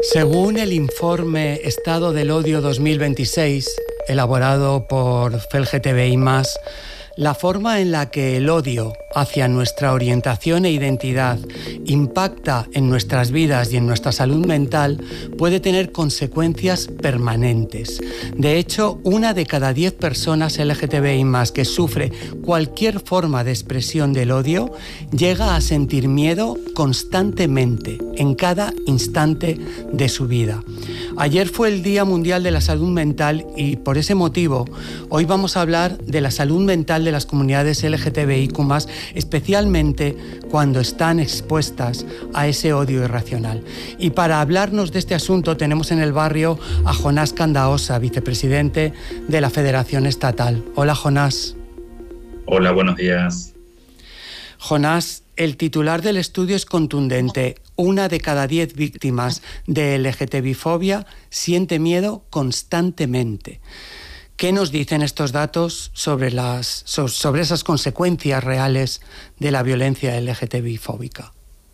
Según el informe Estado del Odio 2026, elaborado por FELGTBI+, la forma en la que el odio hacia nuestra orientación e identidad impacta en nuestras vidas y en nuestra salud mental puede tener consecuencias permanentes. De hecho, 1 de cada 10 personas LGTBI+ que sufre cualquier forma de expresión del odio llega a sentir miedo constantemente, en cada instante de su vida. Ayer fue el Día Mundial de la Salud Mental y por ese motivo hoy vamos a hablar de la salud mental de las comunidades LGTBIQ+, especialmente cuando están expuestas a ese odio irracional. Y para hablarnos de este asunto tenemos en el barrio a Jonás Candaosa, vicepresidente de la Federación Estatal. Hola, Jonás. Hola, buenos días. Jonás, el titular del estudio es contundente. 1 de cada 10 víctimas de LGTBI-fobia siente miedo constantemente. ¿Qué nos dicen estos datos sobre esas consecuencias reales de la violencia LGTBI-fóbica?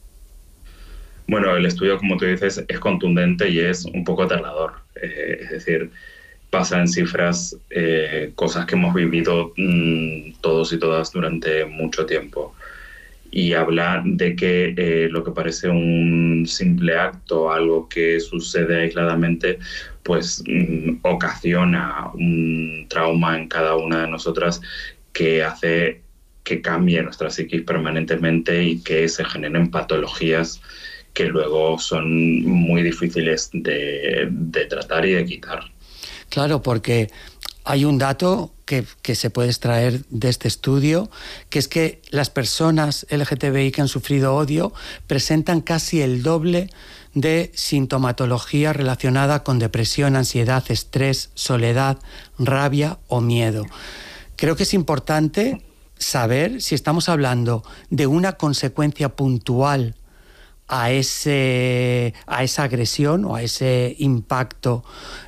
Bueno, el estudio, como tú dices, es contundente y es un poco aterrador. Es decir, pasa en cifras cosas que hemos vivido todos y todas durante mucho tiempo. Y habla de que lo que parece un simple acto, algo que sucede aisladamente, pues ocasiona un trauma en cada una de nosotras que hace que cambie nuestra psiquis permanentemente y que se generen patologías que luego son muy difíciles de tratar y de quitar. Claro, porque hay un dato que se puede extraer de este estudio, que es que las personas LGTBI que han sufrido odio presentan casi el doble de sintomatología relacionada con depresión, ansiedad, estrés, soledad, rabia o miedo. Creo que es importante saber si estamos hablando de una consecuencia puntual a esa agresión o a ese impacto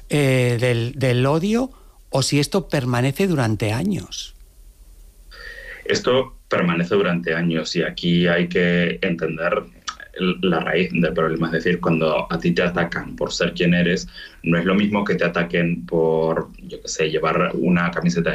del odio, o si esto permanece durante años. Esto permanece durante años y aquí hay que entender la raíz del problema. Es decir, cuando a ti te atacan por ser quien eres, no es lo mismo que te ataquen por, yo qué sé, llevar una camiseta